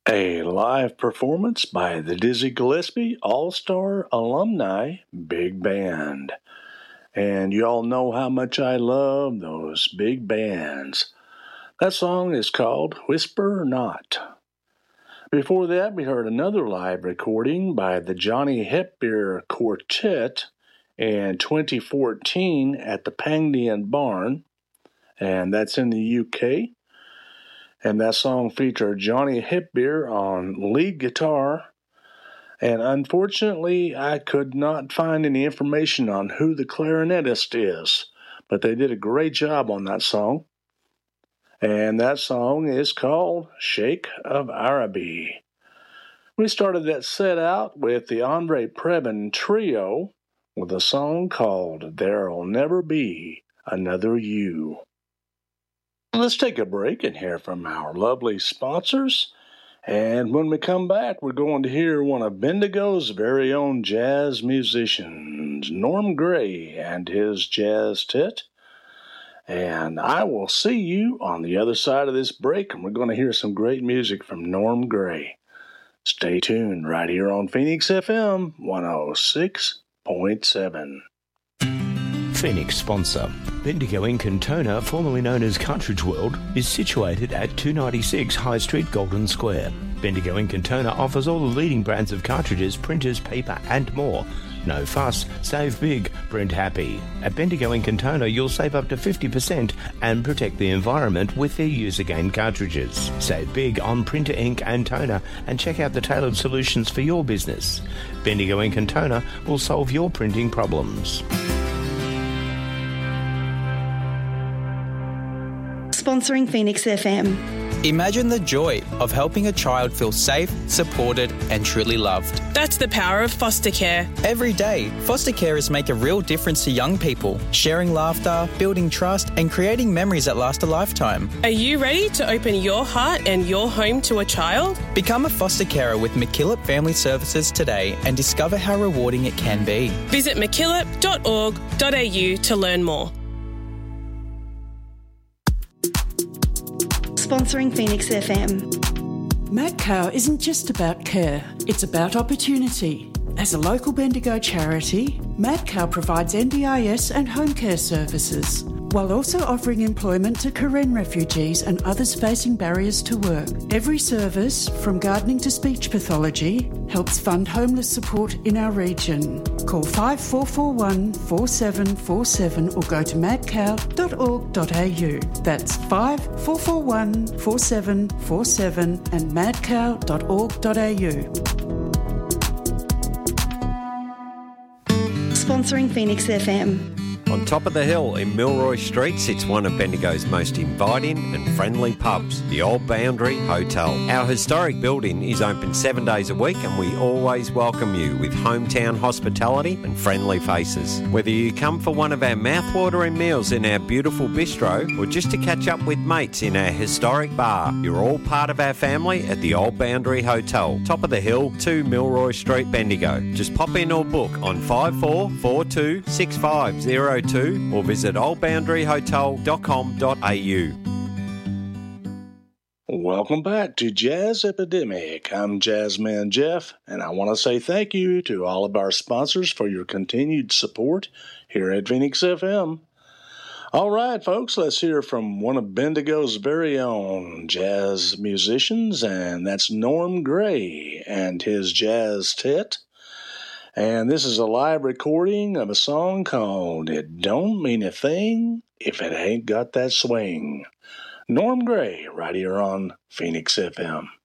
A live performance by the Dizzy Gillespie All-Star Alumni Big Band. And you all know how much I love those big bands. That song is called Whisper Not. Before that, we heard another live recording by the Johnny Hepburn Quartet in 2014 at the Pangdian Barn, and that's in the UK. And that song featured Johnny Hepburn on lead guitar. And unfortunately, I could not find any information on who the clarinetist is, but they did a great job on that song. And that song is called Sheikh of Araby. We started that set out with the Andre Previn Trio with a song called There'll Never Be Another You. Let's take a break and hear from our lovely sponsors. And when we come back, we're going to hear one of Bendigo's very own jazz musicians, Norm Gray and his Jazz Tit. And I will see you on the other side of this break, and we're going to hear some great music from Norm Gray. Stay tuned right here on Phoenix FM 106.7. Phoenix sponsor. Bendigo Ink and Toner, formerly known as Cartridge World, is situated at 296 High Street, Golden Square. Bendigo Ink and Toner offers all the leading brands of cartridges, printers, paper and more. No fuss, save big, print happy. At Bendigo Ink and Toner, you'll save up to 50% and protect the environment with their use-again cartridges. Save big on printer ink and toner and check out the tailored solutions for your business. Bendigo Ink and Toner will solve your printing problems. Sponsoring Phoenix FM. Imagine the joy of helping a child feel safe, supported and truly loved. That's the power of foster care. Every day, foster carers make a real difference to young people, sharing laughter, building trust and creating memories that last a lifetime. Are you ready to open your heart and your home to a child? Become a foster carer with MacKillop Family Services today and discover how rewarding it can be. Visit mackillop.org.au to learn more. Sponsoring Phoenix FM. MadCow isn't just about care, it's about opportunity. As a local Bendigo charity, MadCow provides NDIS and home care services, while also offering employment to Karen refugees and others facing barriers to work. Every service, from gardening to speech pathology, helps fund homeless support in our region. Call 5441 4747 or go to madcow.org.au. That's 5441 4747 and madcow.org.au. Sponsoring Phoenix FM. On top of the hill in Milroy Street sits one of Bendigo's most inviting and friendly pubs, the Old Boundary Hotel. Our historic building is open 7 days a week and we always welcome you with hometown hospitality and friendly faces. Whether you come for one of our mouthwatering meals in our beautiful bistro or just to catch up with mates in our historic bar, you're all part of our family at the Old Boundary Hotel, top of the hill, 2 Milroy Street, Bendigo. Just pop in or book on 5442 6502 or visit oldboundaryhotel.com.au. Welcome back to Jazz Epidemic. I'm Jazzman Jeff, and I want to say thank you to all of our sponsors for your continued support here at Phoenix FM. All right, folks, let's hear from one of Bendigo's very own jazz musicians, and that's Norm Gray and his Jazz Tit. And this is a live recording of a song called It Don't Mean a Thing If It Ain't Got That Swing. Norm Gray, right here on Phoenix FM.